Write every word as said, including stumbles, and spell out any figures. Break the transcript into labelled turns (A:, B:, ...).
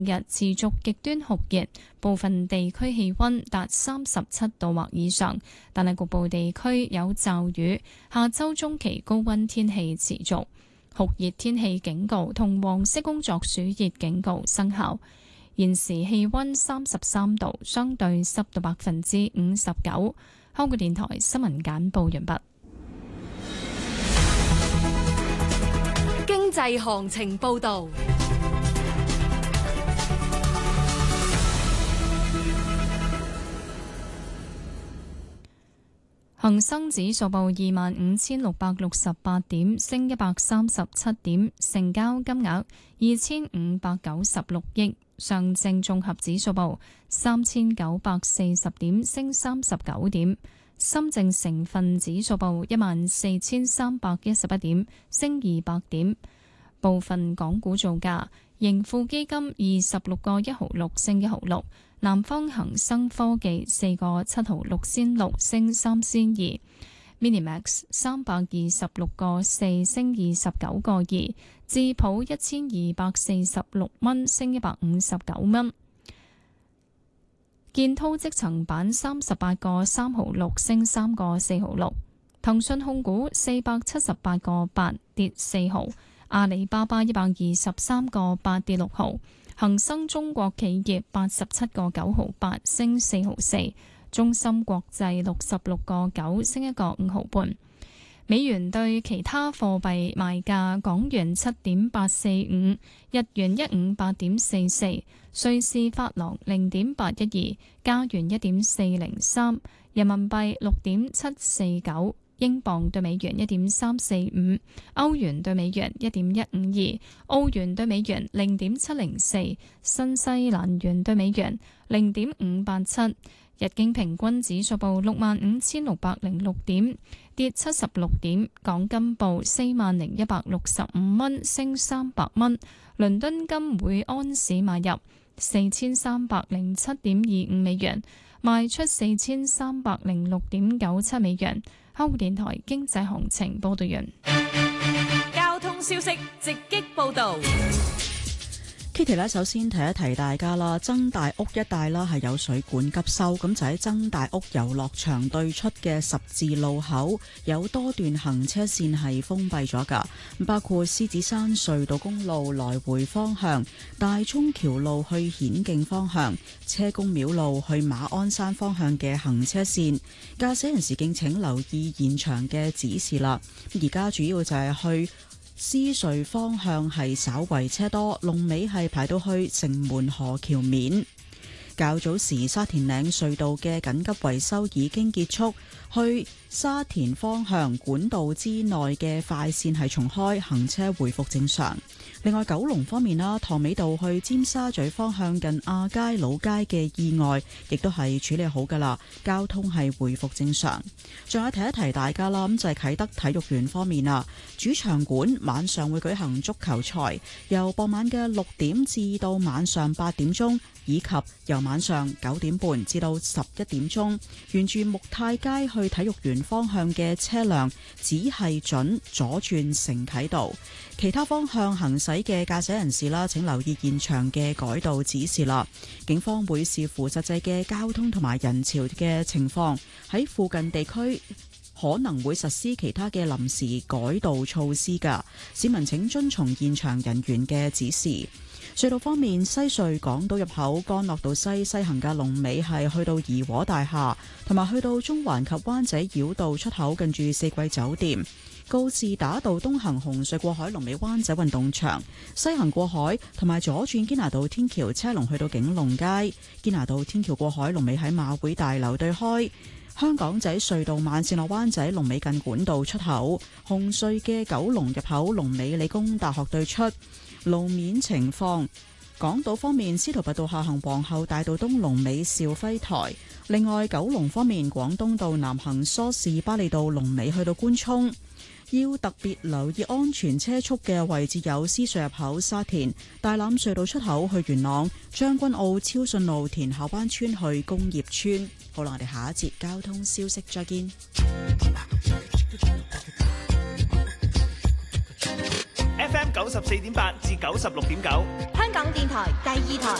A: 日持續極端酷熱，部分地區氣溫達三十七度或以上，但係局部地區有驟雨。下周中期高溫天氣持續，酷熱天氣警告同黃色工作暑熱警告生效。現時氣溫三十三度，相對濕度百分之五十九。香港電台新聞簡報完畢。
B: 經濟行情報道。
A: 恒生指數報二萬五千六百六十八點，升一百三十七點，成交金額二千五百九十六億。上證綜合指數報三千九百四十點，升三十九點。深證成分指數報一萬四千三百一十一點，升二百點。部分港股造價，盈富基金二十六個一毫六，升一毫六。南方恒生科技四個七毫六仙六，升三仙二。Minimax 三百二十六個四，升二十九個二。智普一千二百四十六蚊，升一百五十九蚊。建滔積層板三十八個三毫六，升三個四毫六。騰訊控股四百七十八個八，跌四毫。阿里巴巴一百二十三個八，跌六毫。恒生中國企業八十七個九毫八，升四毫四。中芯國際六十六個九，升一個五毫半。美元對其他貨幣賣價：港元七點八四五，日元一五八點四四，瑞士法郎零點八一二，加元一點四零三，人民幣六點七四九。英鎊對美元一點三四五，歐元對美元一點一五二，澳元對美元零點七零四，新西蘭元對美元零點五八七。日經平均指數報六萬五千六百零六點，跌七十六點。港金報四萬零一百六十五蚊，升三百蚊。倫敦金每安士買入四千三百零七點二五美元，賣出四千三百零六點九七美元。香港電台經濟行情報道完。
B: 交通消息直擊報道。
C: Kitty 咧，首先提一提大家啦，曾大屋一帶啦係有水管急修，咁就喺曾大屋遊樂場對出嘅十字路口有多段行車線係封閉咗噶，包括獅子山隧道公路來回方向、大涌橋路去顯徑方向、車公廟路去馬鞍山方向嘅行車線，駕駛人士敬請留意現場嘅指示啦。而家主要就係去獅隧方向係稍為車多，龍尾係排到去城門河橋面。較早時沙田嶺隧道嘅緊急維修已經結束，去沙田方向管道之內嘅快線係重開，行車回復正常。另外九龍方面啦，塘尾道去尖沙咀方向近亞皆老街嘅意外亦都係處理好噶啦，交通係回復正常。仲有提一提大家啦，咁就係啟德體育園方面啊，主場館晚上會舉行足球賽，由傍晚嘅六點至到晚上八點鐘，以及由晚上九點半至到十一點鐘，沿住木泰街去體育園方向嘅車輛只係准左轉承啟道，其他方向行駛嘅駕駛人士啦，請留意現場嘅改道指示啦。警方會視乎實際嘅交通同埋人潮嘅情況，喺附近地區可能會實施其他嘅臨時改道措施㗎。市民請遵從現場人員嘅指示。隧道方面，西隧港島入口干諾道西西行嘅龍尾係去到怡和大廈，同埋去到中環及灣仔繞道出口近住四季酒店。告士打道東行紅隧過海龍尾灣仔運動場，西行過海同埋左轉堅拿道天橋車龍去到景隆街。堅拿道天橋過海龍尾喺馬會大樓對開。香港仔隧道慢線落灣仔龍尾近管道出口。紅隧嘅九龍入口龍尾理工大學對出。路面情況，港島方面，司徒拔道下行皇后大道東龍尾兆輝台。另外九龍方面，廣東道南行梳士巴利道龍尾去到官涌。要特別留意安全車速嘅位置有獅隧入口沙田、大欖隧道出口去元朗、將軍澳超順路田下灣村去工業村。好啦，我哋下一節交通消息再見。
D: F M 九九十四點八至九十六點九。
B: 香港電台第二台。